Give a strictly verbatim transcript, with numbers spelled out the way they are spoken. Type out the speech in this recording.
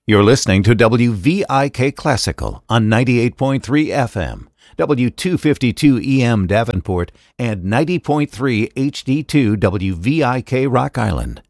You're listening to W V I K Classical on ninety-eight point three F M, W two fifty-two E M Davenport, and ninety point three H D two W V I K Rock Island.